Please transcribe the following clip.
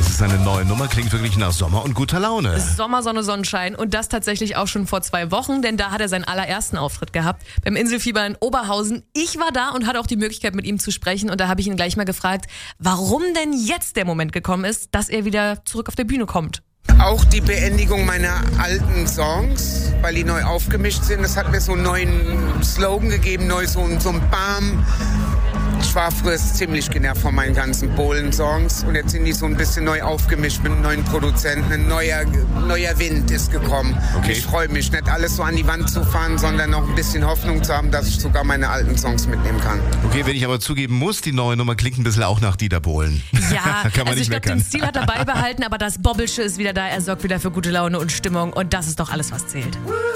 Das ist seine neue Nummer, klingt wirklich nach Sommer und guter Laune. Sommer, Sonne, Sonnenschein und das tatsächlich auch schon vor 2 Wochen, denn da hat er seinen allerersten Auftritt gehabt beim Inselfieber in Oberhausen. Ich war da und hatte auch die Möglichkeit mit ihm zu sprechen und da habe ich ihn gleich mal gefragt, warum denn jetzt der Moment gekommen ist, dass er wieder zurück auf der Bühne kommt. Auch die Beendigung meiner alten Songs, weil die neu aufgemischt sind, das hat mir so einen neuen Slogan gegeben, so ein Bam. Ich war früher ziemlich genervt von meinen ganzen Bohlen-Songs und jetzt sind die so ein bisschen neu aufgemischt mit einem neuen Produzenten. Ein neuer Wind ist gekommen. Okay. Ich freue mich, nicht alles so an die Wand zu fahren, sondern noch ein bisschen Hoffnung zu haben, dass ich sogar meine alten Songs mitnehmen kann. Okay, wenn ich aber zugeben muss, die neue Nummer klingt ein bisschen auch nach Dieter Bohlen. Ja, Da kann man also ich nicht glaube, den meckern. Stil hat er beibehalten, aber das Bobbelsche ist wieder da. Er sorgt wieder für gute Laune und Stimmung und das ist doch alles, was zählt.